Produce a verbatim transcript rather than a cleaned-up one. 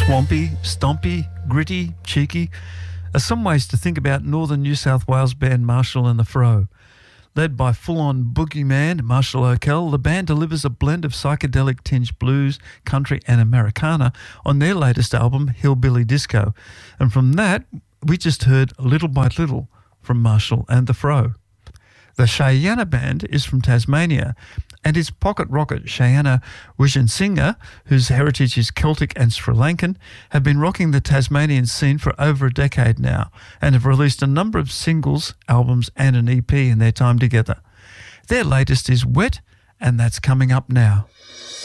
Swampy, stompy, gritty, cheeky are some ways to think about northern New South Wales band Marshall and the Fro. Led by full-on boogeyman Marshall O'Kell, the band delivers a blend of psychedelic-tinged blues, country and Americana on their latest album, Hillbilly Disco. And from that, we just heard Little by Little from Marshall and the Fro. The Cheyenne Band is from Tasmania, and its pocket rocket Cheyenne Wijansinga, whose heritage is Celtic and Sri Lankan, have been rocking the Tasmanian scene for over a decade now and have released a number of singles, albums and an E P in their time together. Their latest is Wet, and that's coming up now.